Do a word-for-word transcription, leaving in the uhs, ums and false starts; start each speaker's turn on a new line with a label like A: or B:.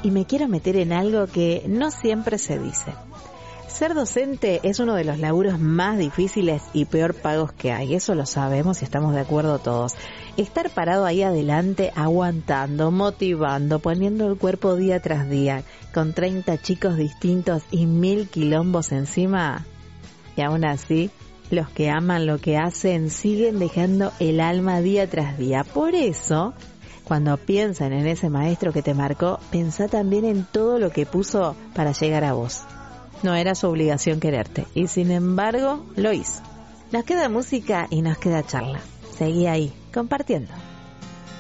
A: y me quiero meter en algo que no siempre se dice. Ser docente es uno de los laburos más difíciles y peor pagos que hay, eso lo sabemos y estamos de acuerdo todos. Estar parado ahí adelante, aguantando, motivando, poniendo el cuerpo día tras día, con treinta chicos distintos y mil quilombos encima, y aún así, los que aman lo que hacen siguen dejando el alma día tras día. Por eso, cuando piensan en ese maestro que te marcó, pensá también en todo lo que puso para llegar a vos. No era su obligación quererte, y sin embargo, lo hizo. Nos queda música y nos queda charla. Seguí ahí, compartiendo.